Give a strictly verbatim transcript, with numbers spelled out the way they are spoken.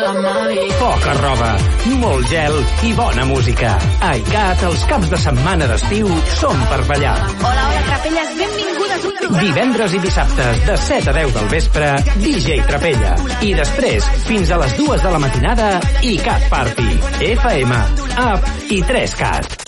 Poca roba, molt gel i bona música. A ICAT, els caps de setmana d'estiu són per ballar. Hola, hola, Trapelles, benvingudes un programa. Divendres i dissabtes, de set a deu del vespre, D J Trapella. I després, fins a les dues de la matinada, ICAT Party. F M, App i tres cat.